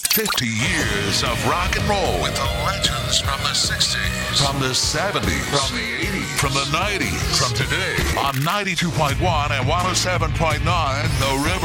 50 years of rock and roll with the legends from the 60s, from the 70s, from the 80s, from the 90s, from today on 92.1 and 107.9 The River.